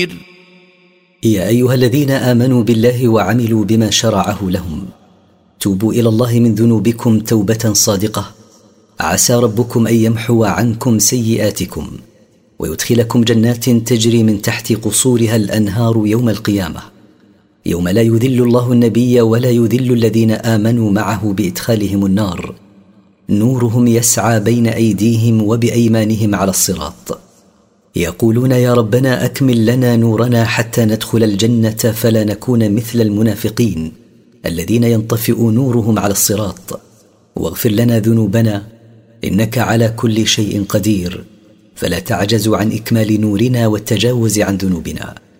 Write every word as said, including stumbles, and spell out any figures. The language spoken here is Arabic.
يا أيها الذين آمنوا بالله وعملوا بما شرعه لهم توبوا إلى الله من ذنوبكم توبة صادقة عسى ربكم أن يمحو عنكم سيئاتكم ويدخلكم جنات تجري من تحت قصورها الأنهار يوم القيامة يوم لا يذل الله النبي ولا يذل الذين آمنوا معه بإدخالهم النار نورهم يسعى بين أيديهم وبأيمانهم على الصراط يقولون يا ربنا أكمل لنا نورنا حتى ندخل الجنة فلا نكون مثل المنافقين الذين ينطفئ نورهم على الصراط واغفر لنا ذنوبنا إنك على كل شيء قدير فلا تعجز عن إكمال نورنا والتجاوز عن ذنوبنا.